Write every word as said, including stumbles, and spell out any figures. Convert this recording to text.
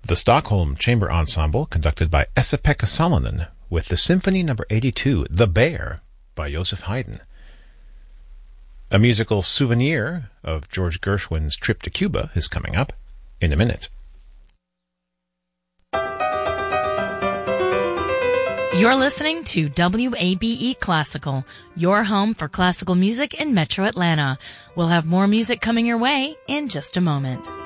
The Stockholm Chamber Ensemble, conducted by Esa-Pekka Salonen, with the Symphony Number eighty-two, The Bear, by Joseph Haydn. A musical souvenir of George Gershwin's trip to Cuba is coming up in a minute. You're listening to W A B E Classical, your home for classical music in Metro Atlanta. We'll have more music coming your way in just a moment.